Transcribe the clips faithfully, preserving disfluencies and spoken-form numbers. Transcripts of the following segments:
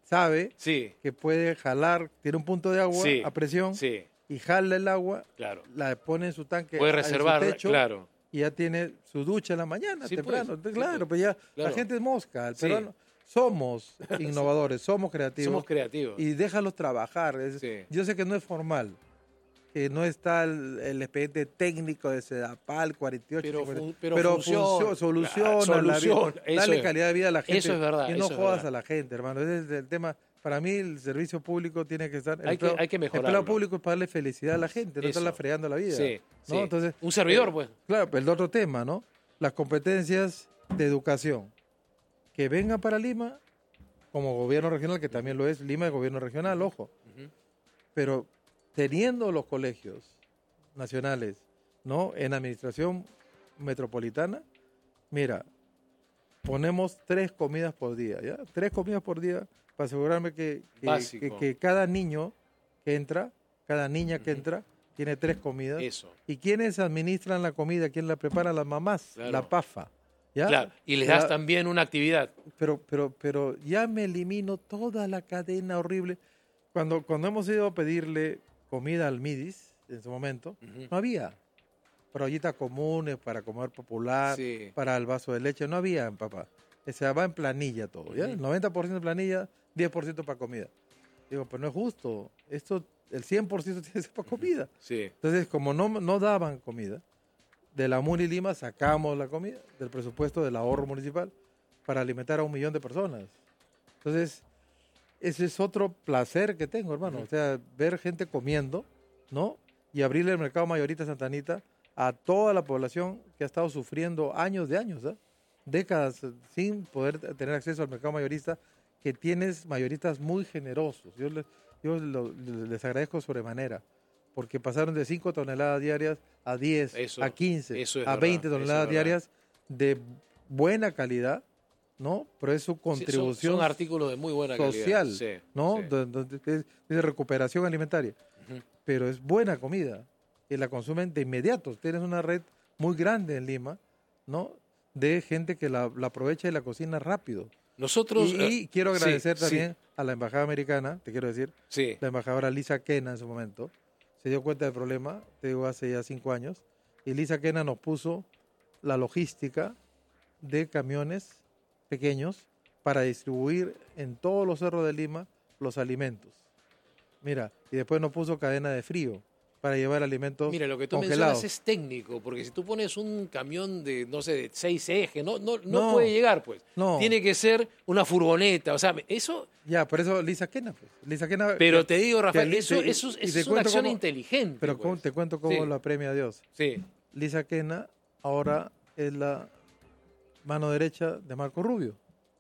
sabe sí. que puede jalar, tiene un punto de agua Sí, a presión sí, y jala el agua, claro. la pone en su tanque, Puede en su reservar, techo, claro. y ya tiene su ducha en la mañana, Sí, temprano. pues, Entonces, sí, claro, pues, pues ya claro. la gente es mosca, el Sí. peruano. Somos innovadores, somos creativos. Somos creativos. Y déjalos trabajar. Es- Sí. Yo sé que no es formal, que no está el, el expediente técnico de Sedapal cuarenta y ocho, Pero, cincuenta, fun- pero pero funciona, funcio- soluciona, claro, la vida, soluciona, eso dale es. calidad de vida a la gente. Eso es verdad, y no eso es jodas verdad. a la gente, hermano. Ese es el tema. Para mí el servicio público tiene que estar... El Hay que- empleo- hay que El mejorarlo. empleo público es para darle felicidad a la gente, no Eso. estarla fregando la vida. Sí, ¿no? sí. Entonces, Un servidor, eh, pues. Claro, el otro tema, ¿no? Las competencias de educación que vengan para Lima como gobierno regional, que también lo es, Lima es gobierno regional, ojo. Ujú. Pero teniendo los colegios nacionales, ¿no? En administración metropolitana, mira, ponemos tres comidas por día, ¿ya? Tres comidas por día para asegurarme que, que, Básico. que- que cada niño que entra, cada niña que Ujú. entra, tiene tres comidas. Eso. ¿Y quiénes administran la comida? ¿Quién la prepara? Las mamás, Claro. la PAFA. ¿ya? Claro. Y les La- das también una actividad. pero, pero, pero ya me elimino toda la cadena horrible. Cuando, cuando hemos ido a pedirle comida al Midis, en su momento, Ujú. no había. Para ollitas comunes, para comer popular, Sí. para el vaso de leche, no había, papá. O sea, va en planilla todo, ¿ya? Ujú. El noventa por ciento de planilla, diez por ciento para comida. Digo, pero no es justo. Esto, el cien por ciento tiene que ser para comida. Sí. Entonces, como no, no daban comida, de la MUNI Lima sacamos la comida del presupuesto del ahorro municipal para alimentar a un millón de personas. Entonces, ese es otro placer que tengo, hermano. Ujú. O sea, ver gente comiendo, ¿no? Y abrirle el mercado mayorista Santa Anita a toda la población que ha estado sufriendo años de años, ¿eh? Décadas eh, sin poder t- tener acceso al mercado mayorista, que tienes mayoristas muy generosos. Yo, les, yo lo- les agradezco sobremanera, porque pasaron de cinco toneladas diarias a diez, Eso, a quince, eso es a verdad, veinte eso es toneladas verdad. diarias de buena calidad, ¿no? Pero es su Sí, son- contribución son, artículos de muy buena social, calidad. Sí, ¿no? sí. Do- Donde es de recuperación alimentaria. Ujú. Pero es buena comida y la consumen de inmediato. Tienes una red muy grande en Lima, ¿no? De gente que la, la aprovecha y la cocina rápido. Nosotros. Y, eh, y quiero sí, agradecer sí, también a la embajada americana, te quiero decir, Sí. la embajadora Lisa Kena en su momento, se dio cuenta del problema, te digo, hace ya cinco años, y Lisa Kena nos puso la logística de camiones pequeños para distribuir en todos los cerros de Lima los alimentos. Mira, y después nos puso cadena de frío para llevar alimentos Mira, lo que tú congelados. mencionas es técnico, porque si tú pones un camión de, no sé, de seis ejes, no, no, no, No. puede llegar, pues. No. Tiene que ser una furgoneta, o sea, eso. Ya, por eso Lisa Kena, pues. Lisa Kena, Pero que- te digo, Rafael, que- eso, te- eso, y eso te es una cuento acción cómo- inteligente. Pero pues. cómo- te cuento cómo Sí. la premia Dios. Sí. Lisa Kena ahora es la mano derecha de Marco Rubio.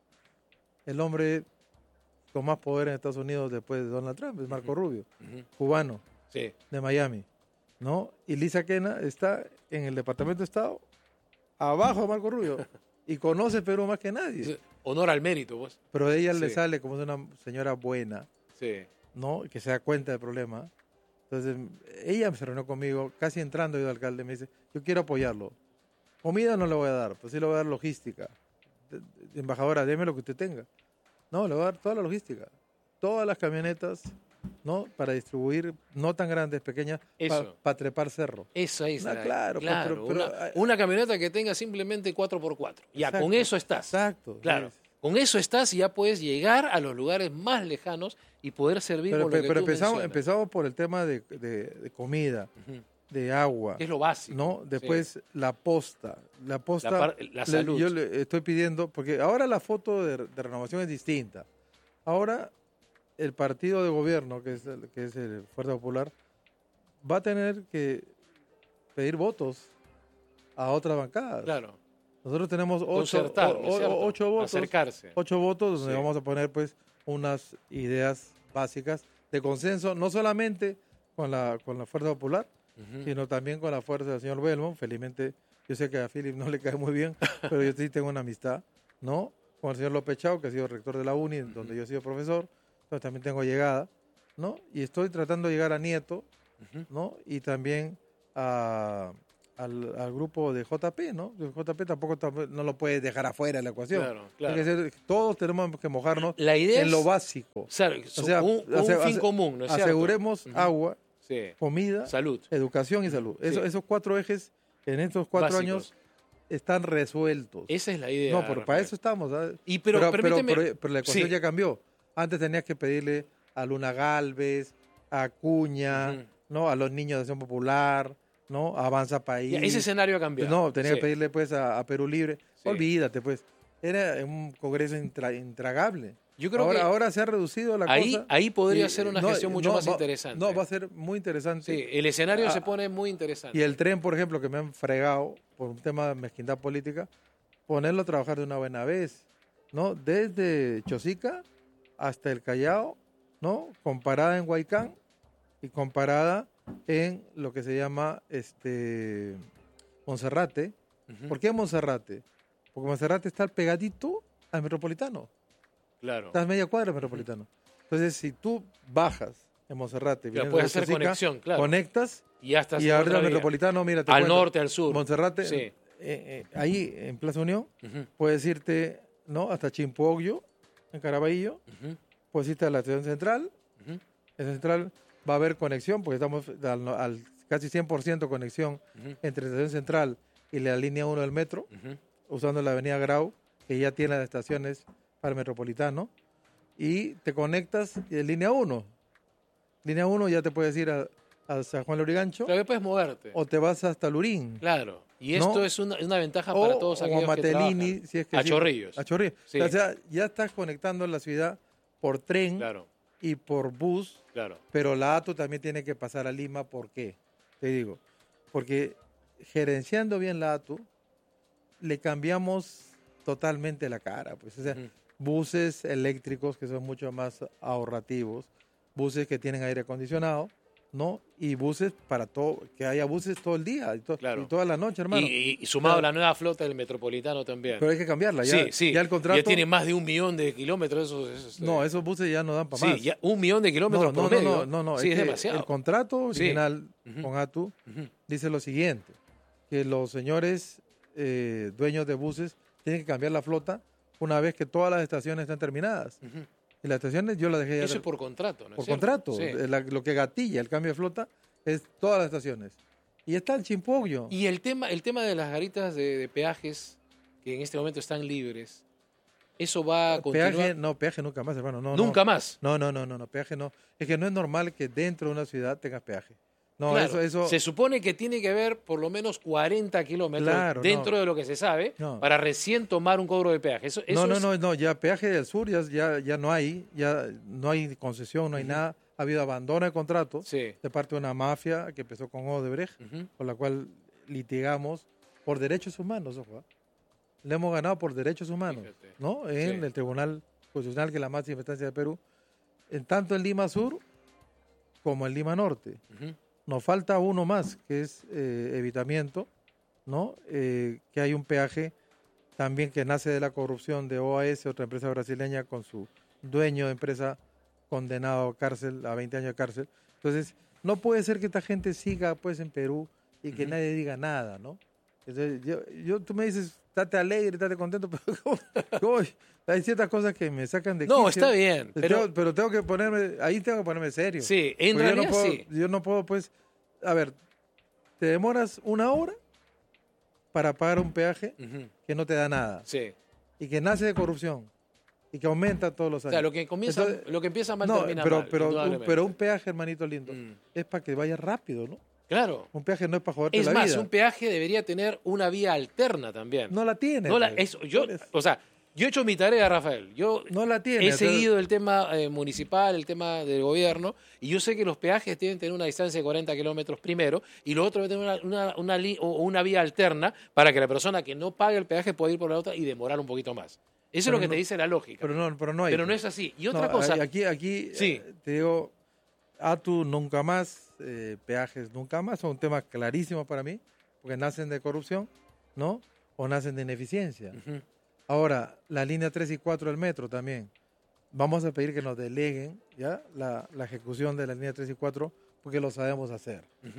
El hombre con más poder en Estados Unidos después de Donald Trump es Marco Rubio, Ujú. cubano, Sí. de Miami, ¿no? Y Lisa Kena está en el Departamento de Estado, abajo de Marco Rubio, y conoce Perú más que nadie. Honor al mérito, pues. Pero a ella le Sí. sale como de una señora buena, Sí. ¿no? Que se da cuenta del problema. Entonces, ella se reunió conmigo, casi entrando yo de alcalde, me dice, yo quiero apoyarlo. Comida no le voy a dar, pues sí le voy a dar logística. De- de- Embajadora, deme lo que usted tenga. No, le voy a dar toda la logística. Todas las camionetas, ¿no? Para distribuir, no tan grandes, pequeñas, Eso. para trepar cerro. Esa es Ah, la- claro, pues, pero- pero- una, una camioneta que tenga simplemente cuatro por cuatro. Ya, Exacto, con eso estás. Exacto. Claro. Es- Con eso estás y ya puedes llegar a los lugares más lejanos y poder servir Pero, con lo pe- que pero tú empezamos, mencionas. empezamos por el tema de, de- de comida, Ujú. de agua. Que es lo básico. ¿No? Después la posta. La posta, La par- la le- salud. yo le estoy pidiendo, porque ahora la foto de, de renovación es distinta. Ahora el partido de gobierno, que es el, que es el Fuerza Popular, va a tener que pedir votos a otras bancadas. Claro. Nosotros tenemos ocho, Concertar, o- ¿no es o- cierto? ocho votos. Acercarse. Ocho votos donde Sí. vamos a poner pues unas ideas básicas de consenso, no solamente con la, con la Fuerza Popular, Ujú. sino también con la fuerza del señor Belmont. Felizmente, yo sé que a Philip no le cae muy bien, pero yo sí tengo una amistad, ¿no? Con el señor López Chao, que ha sido rector de la UNI, en donde yo he sido profesor, entonces también tengo llegada, ¿no? Y estoy tratando de llegar a Nieto, Ujú. ¿no? Y también a, al, al grupo de J P, ¿no? El J P tampoco tam- no lo puedes dejar afuera de la ecuación. Claro, claro. Tiene que ser- todos tenemos que mojarnos La idea en es- lo básico. O sea, O sea, un, un ase- fin ase- común, ¿no es cierto? aseguremos Ujú. agua, Sí. comida, Salud. educación y salud. Eso- Sí. Esos cuatro ejes en estos cuatro Básicos. años están resueltos. Esa es la idea. No, pero para Rafael. eso estamos. ¿sabes? Y pero, pero, permíteme... pero- pero la ecuación Sí. ya cambió. Antes tenías que pedirle a Luna Galvez, a Acuña, Ujú. ¿no? A los niños de Acción Popular, ¿no? A Avanza País. Ya, ese escenario ha cambiado. No, tenía Sí. que pedirle pues a, a Perú Libre. Sí. Olvídate, pues. Era un congreso intra- intragable. Yo creo ahora, que ahora se ha reducido la ahí, cosa. ahí podría y- ser una no, gestión mucho no, más va- interesante. No, va a ser muy interesante. Sí, el escenario Ah, se pone muy interesante. Y el tren, por ejemplo, que me han fregado por un tema de mezquindad política, ponerlo a trabajar de una buena vez, ¿no? Desde Chosica hasta el Callao, ¿no? Comparada en Huaycán y comparada en lo que se llama este Monserrate. Ujú. ¿Por qué Monserrate? Porque Monserrate está pegadito al Metropolitano. Claro. Estás media cuadra del Metropolitano. Entonces, si tú bajas en Monserrate, Claro, vienes puedes de hacer Chosica, conexión, claro. conectas Y ya estás y en abres otra al vía. Metropolitano, mira, te Al cuento, norte, al sur. Monserrate, Sí. eh, eh, ahí en Plaza Unión, Ujú, puedes irte, ¿no? Hasta Chimpoglio, en Caraballo, ujú, puedes irte a la estación central. ujú, En la central va a haber conexión, porque estamos al, al casi cien por ciento conexión ujú, entre la estación central y la línea uno del metro, ujú. usando la avenida Grau, que ya tiene las estaciones para el Metropolitano, y te conectas en línea uno. Línea uno ya te puedes ir a, a San Juan Lurigancho, Claro, que puedes moverte. o te vas hasta Lurín. Claro. Y esto ¿no? es una, una ventaja O, para todos o aquellos a Matelini, que trabajan. si es que A sí. Chorrillos. A Chorrillos. Sí. O sea, ya estás conectando la ciudad por tren Claro, y por bus, claro. pero la A T U también tiene que pasar a Lima. ¿Por qué? Te digo, porque gerenciando bien la A T U, le cambiamos totalmente la cara. Pues, o sea, Ujú. buses eléctricos que son mucho más ahorrativos, buses que tienen aire acondicionado, ¿no? Y buses para todo, que haya buses todo el día y, to- Claro. y toda la noche, hermano. Y, y- y sumado Claro. a la nueva flota del Metropolitano también. Pero hay que cambiarla. Ya, sí, sí. ya el contrato. Ya tiene más de un millón de kilómetros. Eso, eso, eso- No, esos buses ya no dan para Sí, más. ya un millón de no, kilómetros no, por no, medio. no, no, no, Sí, es, que demasiado. El contrato Sí. original Ujú. con A T U Ujú, dice lo siguiente, que los señores eh, dueños de buses tienen que cambiar la flota una vez que todas las estaciones están terminadas. ujú. Y las estaciones yo las dejé ya Eso ter- es por contrato, ¿no es por cierto? contrato. Sí. Eh, la- lo que gatilla el cambio de flota es todas las estaciones. Y está el Chimpogio. Y el tema, el tema de las garitas de, de peajes que en este momento están libres, eso va a continuar Peaje, no, peaje nunca más, hermano. No, nunca no. más. No, no, no, no, no, peaje no. Es que no es normal que dentro de una ciudad tengas peaje. No, Claro, eso, eso. se supone que tiene que haber por lo menos cuarenta kilómetros Claro, dentro no. de lo que se sabe No. para recién tomar un cobro de peaje. Eso, eso No, no, es- no, no, ya peaje del sur ya, ya, ya no hay, ya no hay concesión, no hay Ujú. nada. Ha habido abandono de contrato Sí. de parte de una mafia que empezó con Odebrecht, Ujú. con la cual litigamos por derechos humanos, ojo. ¿eh? Le hemos ganado por derechos humanos, Fíjate. ¿no? En Sí. el Tribunal Constitucional, que es la máxima instancia de Perú, en tanto en Lima Sur como en Lima Norte. Ujú. Nos falta uno más, que es eh, evitamiento, ¿no? Eh, que hay un peaje también que nace de la corrupción de O A S, otra empresa brasileña, con su dueño de empresa condenado a cárcel, a veinte años de cárcel. Entonces, no puede ser que esta gente siga pues en Perú y que Ujú. nadie diga nada, ¿no? Entonces, yo, yo, tú me dices, estate alegre, estate contento, pero ¿cómo? ¿Cómo? Hay ciertas cosas que me sacan de No, quicio. está bien, Pero, pero pero tengo que ponerme, ahí tengo que ponerme serio. sí, en Porque yo no realidad puedo, sí. yo no puedo, pues, a ver, te demoras una hora para pagar un peaje Ujú. que no te da nada Sí. y que nace de corrupción y que aumenta todos los O años. sea, lo que comienza, Entonces, lo que empieza mal no, termina pero, mal. pero, un, indudablemente. pero un peaje, hermanito lindo, Mm. es para que vaya rápido, ¿no? Claro. Un peaje no es para jugarte Es la más, vida. un peaje debería tener una vía alterna también. No la tiene. No la- pues. eso, yo, Por eso. o sea, yo he hecho mi tarea, Rafael. Yo No la tiene. he entonces- seguido el tema eh, municipal, el tema del gobierno, y yo sé que los peajes tienen que tener una distancia de cuarenta kilómetros primero, y lo otro debe tener una, una, una li- o una vía alterna para que la persona que no pague el peaje pueda ir por la otra y demorar un poquito más. Eso es Pero lo que no- te dice la lógica. Pero no, pero no hay. Pero no es así. Y otra No, cosa, Aquí, aquí Sí. eh, te digo, A T U nunca más, eh, peajes nunca más, son temas clarísimos para mí, porque nacen de corrupción, ¿no? O nacen de ineficiencia. Ujú, Ahora, la línea tres y cuatro del metro también. Vamos a pedir que nos deleguen ya la, la ejecución de la línea tres y cuatro porque lo sabemos hacer. ujú.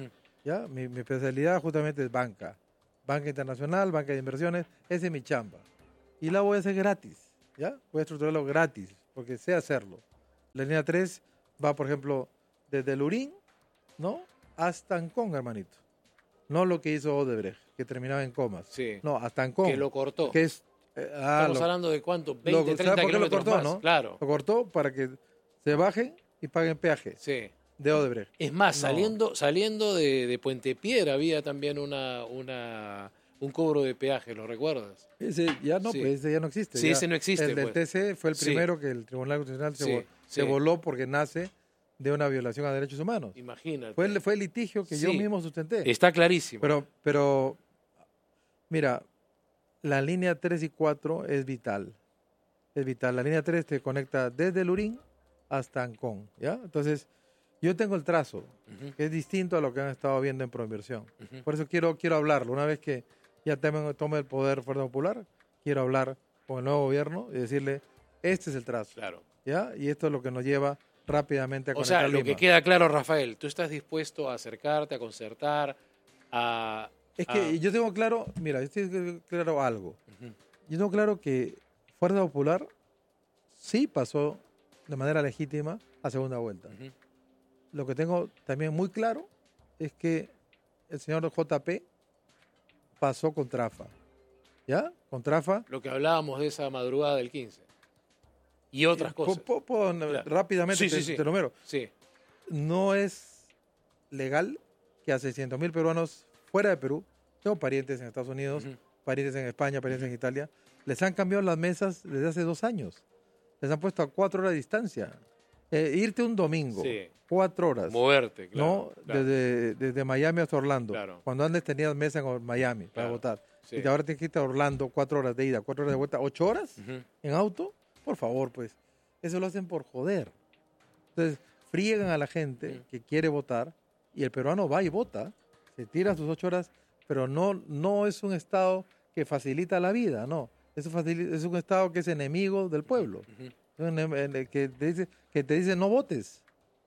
¿ya? Mi, mi especialidad justamente es banca. Banca internacional, banca de inversiones, esa es mi chamba. Y la voy a hacer gratis, ¿ya? Voy a estructurarlo gratis, porque sé hacerlo. La línea tres va, por ejemplo, desde Lurín, ¿no? Hasta Ancón, hermanito. No lo que hizo Odebrecht, que terminaba en comas. Sí. No, hasta Ancón. Que lo cortó. Que es, eh, ah, Estamos lo, hablando de cuánto, lo- veinte, ¿sabe treinta por qué lo kilómetros cortó, más. no? Claro, Lo cortó para que se bajen y paguen peaje sí. de Odebrecht. Es más, No. saliendo, saliendo de, de Puente Piedra había también una, una, un cobro de peaje, ¿lo recuerdas? Ese ya no, Sí. pues ese ya no existe. Sí, ya. ese no existe, El del pues. T C fue el Sí. primero que el Tribunal Constitucional se, Sí, vo- se sí. voló porque nace de una violación a derechos humanos. Imagínate. Fue el, fue el litigio que yo Sí. mismo sustenté. Está clarísimo. Pero, pero, mira, la línea tres y cuatro es vital. Es vital. La línea tres te conecta desde Lurín hasta Ancón, ¿ya? Entonces, yo tengo el trazo, Ujú, que es distinto a lo que han estado viendo en Proinversión. ujú. Por eso quiero, quiero hablarlo. Una vez que ya tome, tome el poder Fuerza Popular, quiero hablar con el nuevo gobierno y decirle, este es el trazo, Claro. ¿ya? Y esto es lo que nos lleva rápidamente a O conectar sea, lo Lima. que queda claro, Rafael, tú estás dispuesto a acercarte, a concertar, a... Es que a- yo tengo claro, mira, yo tengo claro algo. Ujú, Yo tengo claro que Fuerza Popular sí pasó de manera legítima a segunda vuelta. ujú. Lo que tengo también muy claro es que el señor J P pasó con Trafa. ¿Ya? Con Trafa. Lo que hablábamos de esa madrugada del quince. Y otras cosas. Po- po- po- Claro. Rápidamente Sí, te, sí, sí. te numero. Sí. No es legal que a seiscientos mil peruanos fuera de Perú, tengo parientes en Estados Unidos, Ujú. parientes en España, parientes en Italia, les han cambiado las mesas desde hace dos años. Les han puesto a cuatro horas de distancia. Eh, irte un domingo, Sí. cuatro horas. Moverte, claro. ¿no? claro. Desde, desde Miami hasta Orlando. Claro. Cuando antes tenías mesa en Miami para Claro. votar. Sí. Y ahora tienes que irte a Orlando, cuatro horas de ida, cuatro horas de vuelta, ocho horas Ujú. en auto. Por favor, pues. Eso lo hacen por joder. Entonces, friegan a la gente Mm. que quiere votar y el peruano va y vota, se tira sus ocho horas, pero no, no es un Estado que facilita la vida, no. Es un, facili- es un Estado que es enemigo del pueblo. Ujú. Es un enem- en el que te dice, que te dice no votes.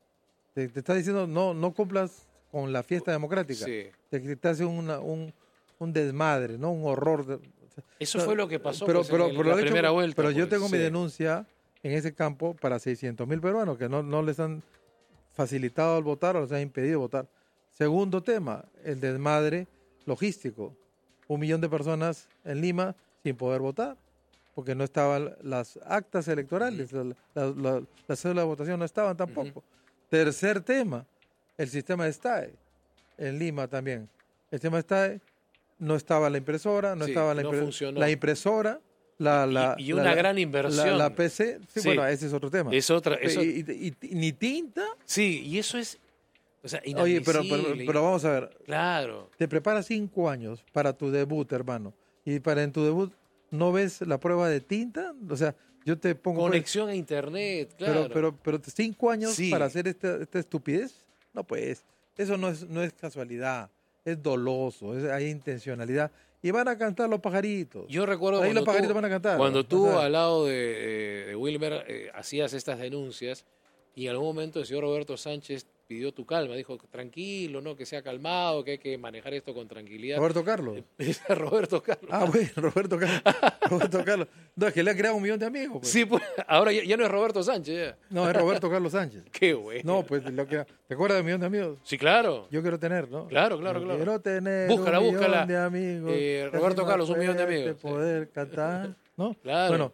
Te, te está diciendo no, no cumplas con la fiesta democrática. Sí. Te, te hace una- un, un desmadre, ¿no? Un horror. de- Eso No, fue lo que pasó pero, pues, pero, en el- pero la de hecho, primera vuelta. pero yo pues, tengo mi sí. denuncia en ese campo para seiscientos mil peruanos que no, no les han facilitado el votar o les han impedido votar. Segundo tema, el desmadre logístico. Un millón de personas en Lima sin poder votar porque no estaban las actas electorales, la, la, la- la cédula de votación no estaban tampoco. Tercer tema, el sistema de STAE en Lima también. El sistema de STAE no estaba la impresora, no Sí, estaba la, no impre- funcionó. la impresora, la, Y- la, y la- una la- gran inversión. La, la P C, sí, Sí. bueno, ese es otro tema. Es otra... eso- Y, y- y- y ni tinta. Sí, y eso es... O sea, Oye, pero, pero, inadmisible. pero vamos a ver, Claro. te preparas cinco años para tu debut, hermano, y para en tu debut no ves la prueba de tinta, o sea, yo te pongo... pues, Conexión a internet, claro. pero, pero, pero cinco años Sí. para hacer esta, esta estupidez, no pues, eso no es, no es casualidad, es doloso, es, hay intencionalidad, y van a cantar los pajaritos. Yo recuerdo Ahí cuando los pajaritos tú, van a cantar. cuando O tú sea, al lado de, de Wilmer eh, hacías estas denuncias y en algún momento el señor Roberto Sánchez pidió tu calma, dijo tranquilo, no, que sea calmado, que hay que manejar esto con tranquilidad. Roberto Carlos. Roberto Carlos. Ah, bueno, Roberto Carlos. Roberto Carlos. No, es que le ha creado un millón de amigos. Pues. Sí, pues, ahora ya, ya no es Roberto Sánchez. Ya. No, es Roberto Carlos Sánchez. Qué güey. No, pues, lo que, ¿te acuerdas de un millón de amigos? Sí, claro. Yo quiero tener, ¿no? Claro, claro, Yo claro. Quiero tener Búscala, un millón búscala. de amigos. Eh, que Roberto así Carlos, un millón de fuerte amigos, sí. poder cantar, ¿no? Claro. Bueno,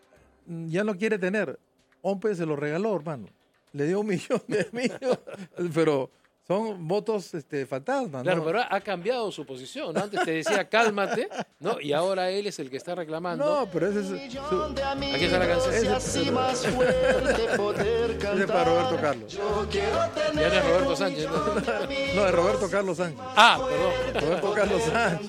mm, ya no quiere tener. Ompe se lo regaló, hermano. Le dio un millón de amigos, pero son votos este, fantasmas, Claro, ¿no? pero ha ha cambiado su posición. ¿No? Antes te decía cálmate, ¿no? Y ahora él es el que está reclamando. No, pero ese es... su- Aquí está la canción. Ese- así más fuerte poder ese cantar. es para Roberto Carlos. Yo quiero Ya tener no es Roberto Sánchez. ¿no? No, es Roberto Carlos Sánchez. Ah, perdón. Roberto Carlos Sánchez.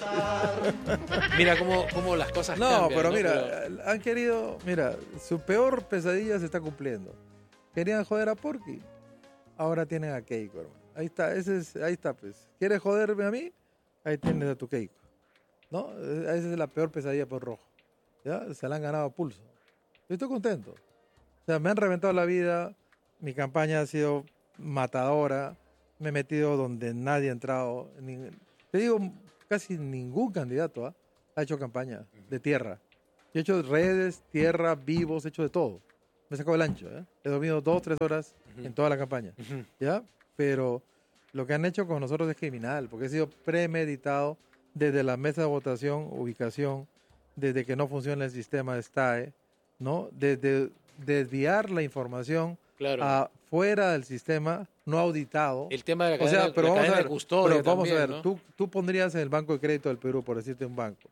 Mira cómo, cómo las cosas No, cambian. pero ¿no? mira, han querido, mira, su peor pesadilla se está cumpliendo. Querían joder a Porky, ahora tienen a Keiko, hermano. Ahí está, ese es, ahí está, pues. ¿Quieres joderme a mí? Ahí tienes a tu Keiko. ¿No? Esa es la peor pesadilla por rojo. ¿Ya? Se la han ganado a pulso. Yo estoy contento. O sea, me han reventado la vida, mi campaña ha sido matadora, me he metido donde nadie ha entrado. Ni, te digo, casi ningún candidato ¿eh? ha hecho campaña de tierra. Yo he hecho redes, tierra, vivos, he hecho de todo. Me he sacado el ancho. ¿eh? He dormido dos, tres horas uh-huh. en toda la campaña. Uh-huh. ¿Ya? Pero lo que han hecho con nosotros es criminal, porque ha sido premeditado desde la mesa de votación, ubicación, desde que no funciona el sistema de S T A E, ¿no? Desde desviar la información claro. a fuera del sistema no auditado. El tema de la o cadena, sea, pero la vamos cadena a ver, de custodia pero vamos también, a ver, ¿no? tú, tú pondrías en el Banco de Crédito del Perú, por decirte un banco,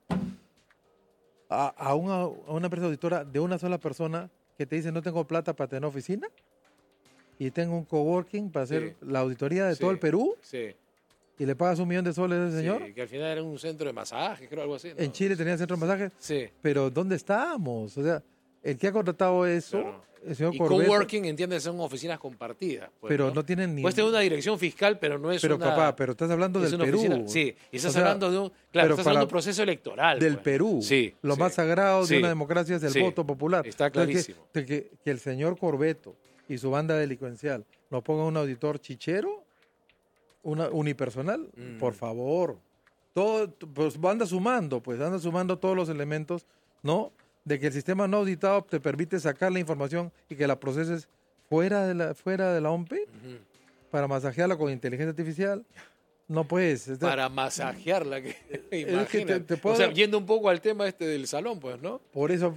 a, a, una, a una empresa auditora de una sola persona que te dice no tengo plata para tener oficina y tengo un coworking para hacer sí. la auditoría de sí. todo el Perú sí. y le pagas un millón de soles a ese señor. Sí, que al final era un centro de masaje, creo, algo así, ¿no? En Chile tenía centro de masaje, sí. pero ¿dónde estamos? O sea, el que ha contratado eso, claro. el señor y Corbeto, coworking, entiendes, son oficinas compartidas. Pues, pero ¿no? no tienen ni... Puedes tener una dirección fiscal, pero no es pero, una... Pero papá, pero estás hablando del Perú. Oficina, sí, y estás o sea, hablando de un... Claro, estás para, hablando de un proceso electoral. Del pues. Perú. Sí, Lo sí, más sagrado sí, de una democracia es el sí, voto popular. Está clarísimo. Entonces, que, que, que el señor Corbeto y su banda delincuencial nos pongan un auditor chichero, una unipersonal, mm. por favor. Todo, pues anda sumando, pues anda sumando todos los elementos, ¿no? De que el sistema no auditado te permite sacar la información y que la proceses fuera de la fuera de la O M P uh-huh. para masajearla con inteligencia artificial. No puedes. Está... Para masajearla, que es que te, te puedo... O sea, yendo un poco al tema este del salón, pues, ¿no? Por eso,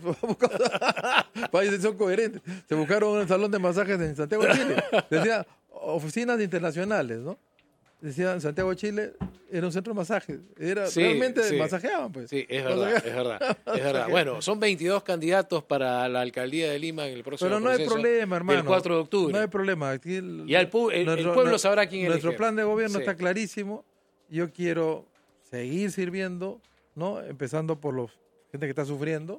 países son coherentes. Se buscaron un salón de masajes en Santiago de Chile. Decía, oficinas internacionales, ¿no? Decía, Santiago de Chile era un centro de masajes. Era, sí, realmente sí. masajeaban, pues. Sí, es verdad, es verdad, es verdad. Bueno, son veintidós candidatos para la alcaldía de Lima en el próximo Pero no proceso hay problema, hermano. El cuatro de octubre. No hay problema. Aquí el, y el, pu el, nuestro, el pueblo sabrá quién Nuestro elige. plan de gobierno sí. está clarísimo. Yo quiero seguir sirviendo, ¿no? Empezando por la gente que está sufriendo.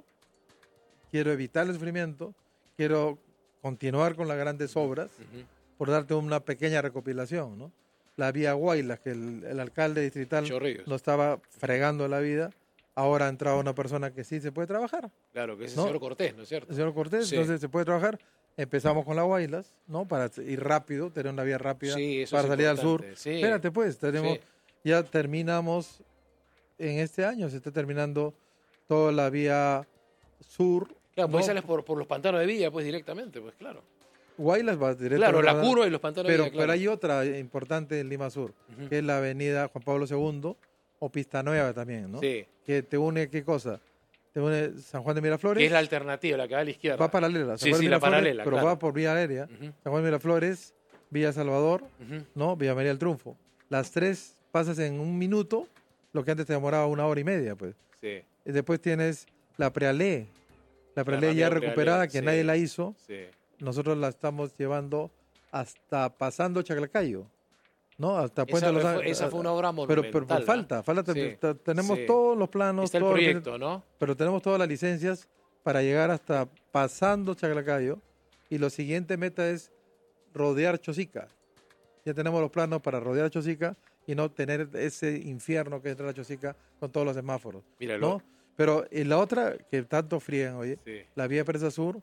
Quiero evitar el sufrimiento. Quiero continuar con las grandes obras. Uh-huh. Por darte una pequeña recopilación, ¿no? La vía Guaylas, que el, el alcalde distrital Chorrillos. no estaba fregando la vida, ahora ha entrado una persona que sí se puede trabajar. Claro, que es el ¿no? señor Cortés, ¿no es cierto? El señor Cortés, sí. entonces se puede trabajar. Empezamos con la Guaylas, ¿no? Para ir rápido, tener una vía rápida sí, eso para es salir al sur. Sí. Espérate, pues, tenemos, sí. ya terminamos en este año, se está terminando toda la vía sur. Claro, ¿no? pues sales por, por los pantanos de Villa, pues directamente, pues claro. Guaylas va directo. Claro, la curva y los pantanos pero, de Villa, claro. Pero hay otra importante en Lima Sur, uh-huh. que es la avenida Juan Pablo segundo o Pista Nueva también, ¿no? Sí. Que te une, ¿qué cosa? Te une San Juan de Miraflores. Que es la alternativa, la que va a la izquierda. Va paralela. Sí, sí, la paralela, pero claro. va por vía aérea. Uh-huh. San Juan de Miraflores, Villa Salvador, uh-huh. ¿no? Villa María del Triunfo. Las tres pasas en un minuto, lo que antes te demoraba una hora y media, pues. Sí. Y después tienes la Prealé. La Prealé ya recuperada, Prealé, que sí. nadie la hizo. Sí. Nosotros la estamos llevando hasta pasando Chaclacayo, ¿no? Hasta Puente esa, de los fue, esa fue una obra monumental. Pero, pero, pero falta, falta. Sí, tenemos sí. todos los planos. Está el todos proyecto, los, ¿no? Pero tenemos todas las licencias para llegar hasta pasando Chaclacayo y lo siguiente meta es rodear Chosica. Ya tenemos los planos para rodear Chosica y no tener ese infierno que entra la Chosica con todos los semáforos. Míralo. ¿no? Pero en la otra que tanto fríen, oye, sí. la vía Presa Sur,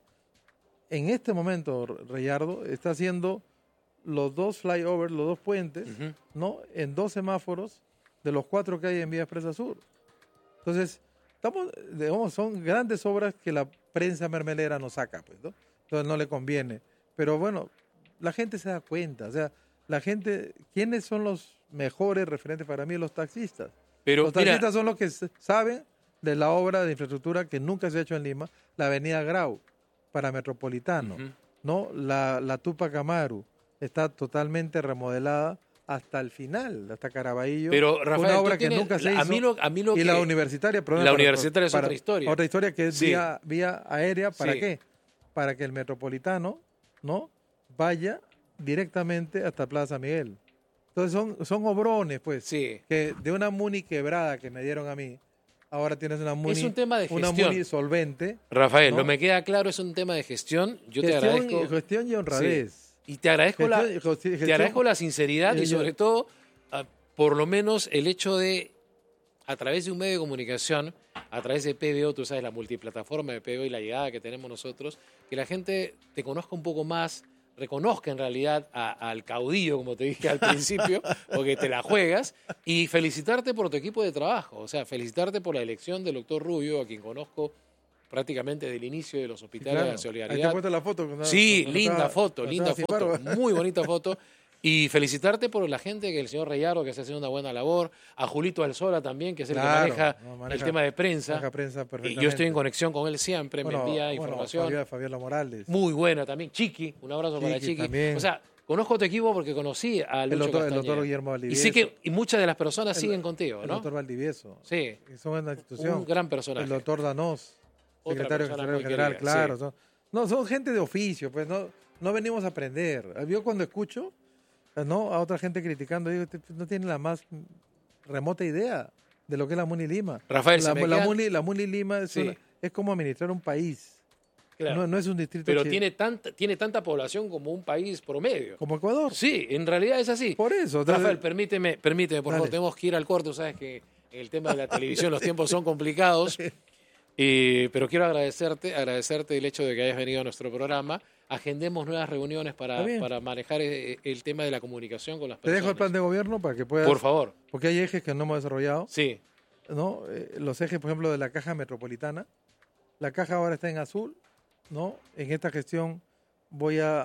en este momento, Reyardo, está haciendo los dos flyovers, los dos puentes, uh-huh. ¿no? En dos semáforos de los cuatro que hay en Vía Expresa Sur. Entonces, estamos, digamos, son grandes obras que la prensa mermelera nos saca, pues, ¿no? Entonces no le conviene. Pero bueno, la gente se da cuenta, o sea, la gente, ¿quiénes son los mejores referentes para mí? Los taxistas. Pero, los taxistas mira, son los que saben de la obra de infraestructura que nunca se ha hecho en Lima, la avenida Grau, para Metropolitano, uh-huh. ¿no? La, la Tupac Amaru está totalmente remodelada hasta el final, hasta Caraballo. Pero, Rafael, una obra que tienes, nunca se hizo. A mí lo, a mí lo y que, la universitaria, perdón, la para, universitaria es para, otra historia. Otra historia que es sí. vía, vía aérea, ¿para sí. qué? Para que el Metropolitano, ¿no? Vaya directamente hasta Plaza Miguel. Entonces son, son obrones, pues, sí. que de una Muni quebrada que me dieron a mí, ahora tienes una Muni, es un tema de una gestión. Muni solvente. Rafael, ¿no? lo me queda claro, es un tema de gestión. Yo gestión, te agradezco. Y, gestión y honradez. Sí. Y te agradezco, gestión, la, gestión, te agradezco la sinceridad yo, y sobre todo, uh, por lo menos, el hecho de, a través de un medio de comunicación, a través de P B O, tú sabes, la multiplataforma de P B O y la llegada que tenemos nosotros, que la gente te conozca un poco más, reconozca en realidad a- al caudillo, como te dije al principio, porque te la juegas, y felicitarte por tu equipo de trabajo, o sea, felicitarte por la elección del doctor Rubio, a quien conozco prácticamente desde el inicio de los hospitales Claro. de la Ahí te Solidaridad. puesto la foto. cuando- Sí, cuando linda estaba- foto, cuando linda estaba sin foto, barba. muy bonita foto. Y felicitarte por la gente, que el señor Reyardo, que está haciendo una buena labor, a Julito Alzola también, que es el Claro, que maneja, no, el maneja- tema de prensa. maneja prensa Y perfectamente. yo estoy en conexión con él siempre, Bueno, me envía bueno, información. Fabiola, Fabiola Morales. Muy buena también. Chiqui, un abrazo para Chiqui Chiqui. también. O sea, conozco tu equipo porque conocí a El Lucho doctor, el Castañeda. doctor Guillermo Y Valdivieso. sé que y muchas de las personas El- siguen contigo, El ¿no? doctor Valdivieso. Sí, que son una institución. un gran personaje. El doctor Danós, Otra secretario persona secretario muy general, querida, claro. sí. Son, no, son gente de oficio, pues no, no venimos a aprender. Yo cuando escucho ¿no? a otra gente criticando, digo, "Este no tiene la más remota idea de lo que es la Muni Lima. Rafael, la, se me la quedan- Muni, la Muni Lima es, Sí. una- es como administrar un país. Claro. No, no es un distrito Pero chi- tiene tanta, tiene tanta población como un país promedio. como Ecuador. Sí, en realidad es así. Por eso. entonces- Rafael, permíteme, permíteme, por Dale. favor, tenemos que ir al corte. Sabes que en el tema de la televisión los tiempos son complicados. Eh, pero quiero agradecerte, agradecerte el hecho de que hayas venido a nuestro programa. Agendemos nuevas reuniones para, Está bien. para manejar eh, el tema de la comunicación con las Te personas. dejo el plan de gobierno para que puedas... Por favor. Porque hay ejes que no hemos desarrollado. Sí, ¿no? Eh, los ejes, por ejemplo, de la caja metropolitana. La caja ahora está en azul, ¿no? En esta gestión voy a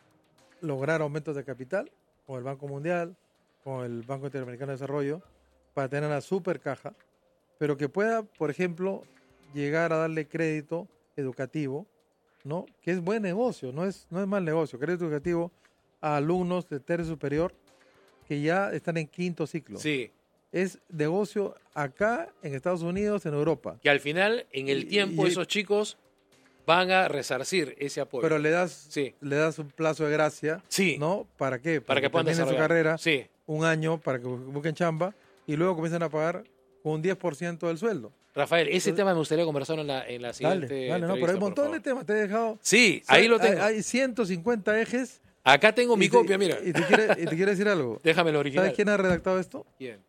lograr aumentos de capital con el Banco Mundial, con el Banco Interamericano de Desarrollo, para tener una super caja, pero que pueda, por ejemplo, llegar a darle crédito educativo, ¿no? Que es buen negocio, no es, no es mal negocio, crédito educativo a alumnos de tercio superior que ya están en quinto ciclo. sí. Es negocio acá, en Estados Unidos, en Europa. Que al final, en el Y- tiempo, y- esos chicos van a resarcir ese apoyo. Pero le das, Sí. le das un plazo de gracia, Sí. ¿no? ¿Para qué? para que puedan terminen su desarrollar. carrera, Sí. un año para que bu- busquen chamba y luego comiencen a pagar con un diez por ciento del sueldo. Rafael, ese Entonces- tema me gustaría conversar en la, en la siguiente Dale, dale, no, pero hay entrevista, un por montón favor. de temas, te he dejado. Sí, ahí lo Hay- tengo. Hay, ciento cincuenta ejes. Acá tengo mi y te- copia, mira. Y te, quiere, y te quiero decir algo. Déjame el original. ¿Sabes quién ha redactado esto? ¿Quién?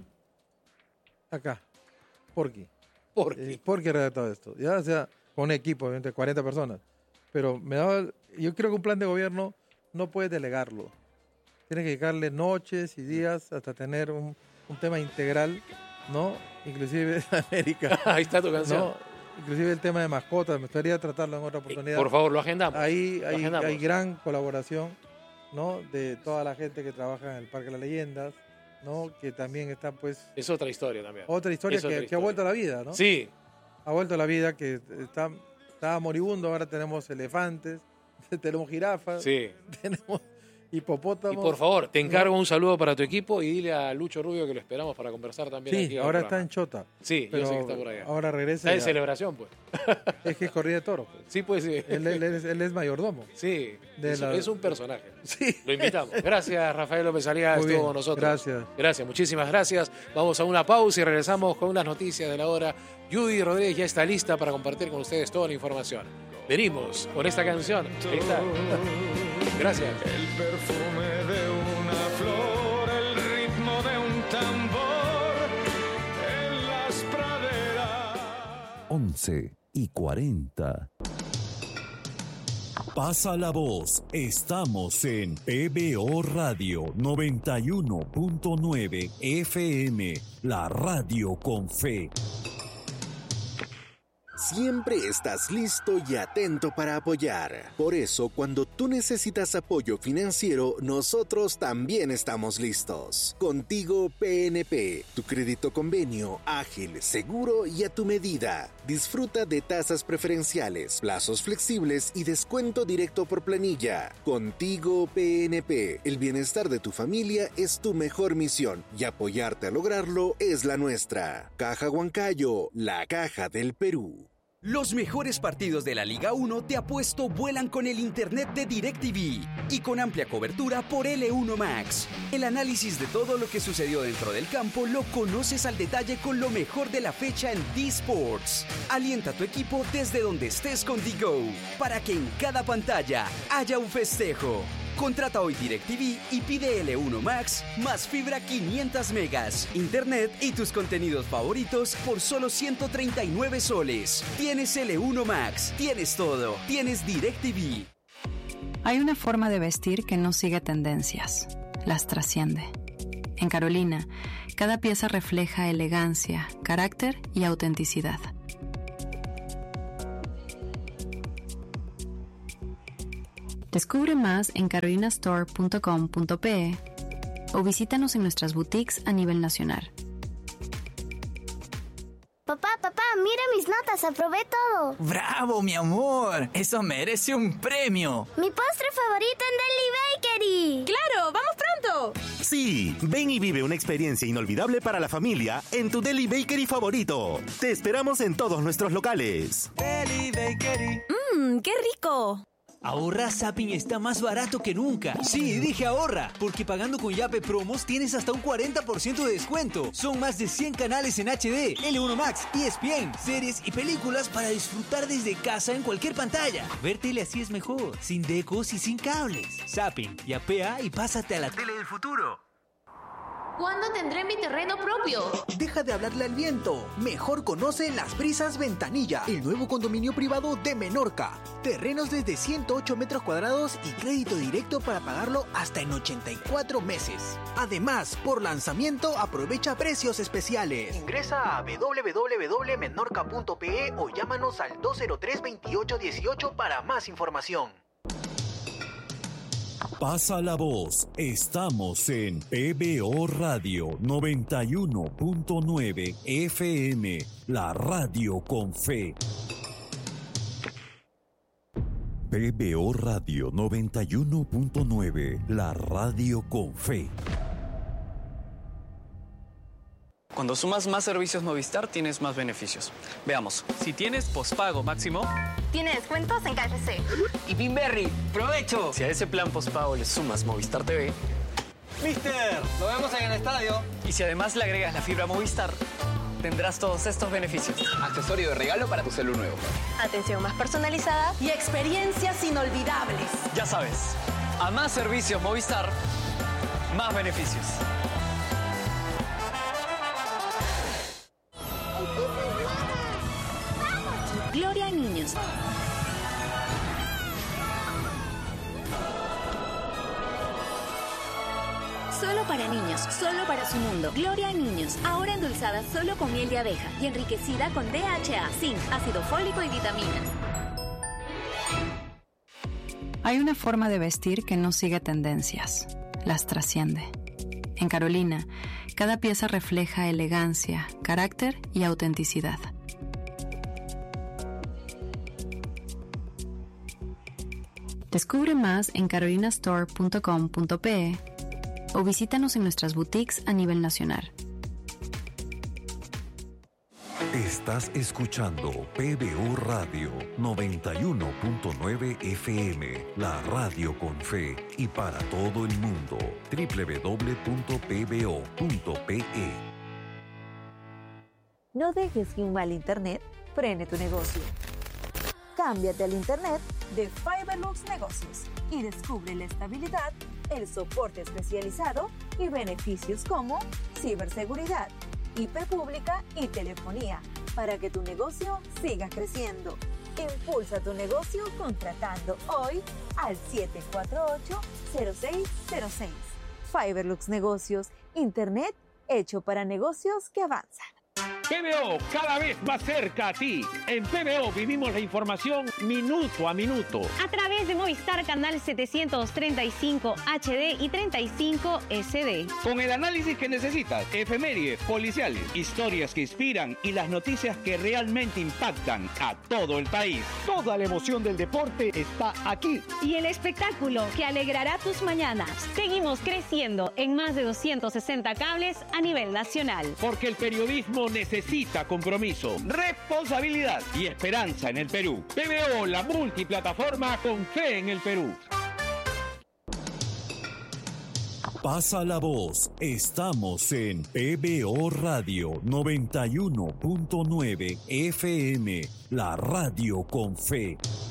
Acá. Porqui. ¿Por Eh, qué? Porqui ha redactado esto. Ya, o sea, con un equipo, obviamente, cuarenta personas. Pero me daba, yo creo que un plan de gobierno no puedes delegarlo. Tienes que dedicarle noches y días hasta tener un, un tema integral, ¿no? Inclusive América, Ahí está tu canción. ¿no? Inclusive el tema de mascotas, me gustaría tratarlo en otra Eh, oportunidad. Por favor, lo agendamos. Ahí Lo hay, agendamos. hay gran colaboración, ¿no? De toda la gente que trabaja en el Parque de las Leyendas, ¿no? Que también está, pues, Es otra historia también. otra historia Es que, otra que ha historia. vuelto a la vida, ¿no? Sí, Ha vuelto a la vida, que está, estaba moribundo, ahora tenemos elefantes, tenemos jirafas, sí. tenemos Y hipopótamos. por favor, te encargo un saludo para tu equipo y dile a Lucho Rubio que lo esperamos para conversar también aquí. Sí, en el ahora está programa. en Chota, Sí, pero yo sé que está por allá. ahora regresa. Está en ya. celebración, pues. Es que es corrida de toros. Pues. Sí, pues sí. Él, él es, él es mayordomo. Sí, De es, la- es un personaje. Sí. Lo invitamos. Gracias, Rafael López Aliaga, Muy estuvo bien, con nosotros. gracias. Gracias, muchísimas gracias. Vamos a una pausa y regresamos con unas noticias de la hora. Judy Rodríguez ya está lista para compartir con ustedes toda la información. Venimos con esta canción. Ahí está. Gracias. El perfume de una flor, el ritmo de un tambor en las praderas. once y cuarenta. Pasa la voz. Estamos en P B O Radio noventa y uno punto nueve F M, la radio con fe. Siempre estás listo y atento para apoyar. Por eso, cuando tú necesitas apoyo financiero, nosotros también estamos listos. Contigo P N P, tu crédito convenio, ágil, seguro y a tu medida. Disfruta de tasas preferenciales, plazos flexibles y descuento directo por planilla. Contigo P N P, el bienestar de tu familia es tu mejor misión y apoyarte a lograrlo es la nuestra. Caja Huancayo, la caja del Perú. Los mejores partidos de la Liga uno de apuesto vuelan con el internet de DirecTV y con amplia cobertura por L uno Max. El análisis de todo lo que sucedió dentro del campo lo conoces al detalle con lo mejor de la fecha en D-Sports. Alienta a tu equipo desde donde estés con D-Go para que en cada pantalla haya un festejo. Contrata hoy DirecTV y pide L uno Max más fibra quinientos megas, internet y tus contenidos favoritos por solo ciento treinta y nueve soles. Tienes L uno Max, tienes todo, tienes DirecTV. Hay una forma de vestir que no sigue tendencias, las trasciende. En Carolina, cada pieza refleja elegancia, carácter y autenticidad. Descubre más en carolina store punto com punto pe o visítanos en nuestras boutiques a nivel nacional. Papá, papá, mira mis notas, aprobé todo. ¡Bravo, mi amor! ¡Eso merece un premio! ¡Mi postre favorito en Deli Bakery! ¡Claro! ¡Vamos pronto! Sí, ven y vive una experiencia inolvidable para la familia en tu Deli Bakery favorito. Te esperamos en todos nuestros locales. Deli Bakery. ¡Mmm, qué rico! Ahorra Zapping está más barato que nunca. Sí, dije ahorra, porque pagando con Yape Promos tienes hasta un cuarenta por ciento de descuento. Son más de cien canales en H D, L uno Max, E S P N, series y películas para disfrutar desde casa en cualquier pantalla. Ver tele así es mejor, sin decos y sin cables. Zapping, yapea y pásate a la tele del futuro. ¿Cuándo tendré mi terreno propio? Deja de hablarle al viento. Mejor conoce Las Brisas Ventanilla, el nuevo condominio privado de Menorca. Terrenos desde ciento ocho metros cuadrados y crédito directo para pagarlo hasta en ochenta y cuatro meses. Además, por lanzamiento aprovecha precios especiales. Ingresa a w w w punto menorca punto pe o llámanos al dos cero tres, veintiocho dieciocho para más información. Pasa la voz. Estamos en P B O Radio noventa y uno punto nueve F M, la radio con fe. P B O Radio noventa y uno punto nueve, la radio con fe. Cuando sumas más servicios Movistar, tienes más beneficios. Veamos. Si tienes pospago máximo... Tiene descuentos en K F C. Y Pinberry, ¡provecho! Si a ese plan pospago le sumas Movistar T V... ¡Mister! ¡Lo vemos en el estadio! Y si además le agregas la fibra Movistar, tendrás todos estos beneficios. Accesorio de regalo para tu celular nuevo. Atención más personalizada y experiencias inolvidables. Ya sabes, a más servicios Movistar, más beneficios. Gloria a niños. Solo para niños, solo para su mundo. Gloria a niños, ahora endulzada solo con miel de abeja y enriquecida con D H A, zinc, ácido fólico y vitaminas. Hay una forma de vestir que no sigue tendencias, las trasciende. En Carolina, cada pieza refleja elegancia, carácter y autenticidad. Descubre más en carolina store punto com punto pe o visítanos en nuestras boutiques a nivel nacional. Estás escuchando P B O Radio noventa y uno punto nueve F M, la radio con fe y para todo el mundo. doble u doble u doble u punto p b o punto p e. No dejes que un mal internet frene tu negocio. Cámbiate al internet de Fiberlux Negocios y descubre la estabilidad, el soporte especializado y beneficios como ciberseguridad, I P pública y telefonía para que tu negocio siga creciendo. Impulsa tu negocio contratando hoy al siete cuatro ocho, cero seis cero seis. Fiberlux Negocios, internet hecho para negocios que avanzan. P B O, cada vez más cerca a ti. En P B O vivimos la información minuto a minuto. A través de Movistar Canal setecientos treinta y cinco H D y treinta y cinco S D. Con el análisis que necesitas, efemérides, policiales, historias que inspiran y las noticias que realmente impactan a todo el país. Toda la emoción del deporte está aquí. Y el espectáculo que alegrará tus mañanas. Seguimos creciendo en más de doscientos sesenta cables a nivel nacional. Porque el periodismo necesita compromiso, responsabilidad y esperanza en el Perú. P B O, la multiplataforma con fe en el Perú. Pasa la voz. Estamos en P B O Radio noventa y uno punto nueve F M, la radio con fe.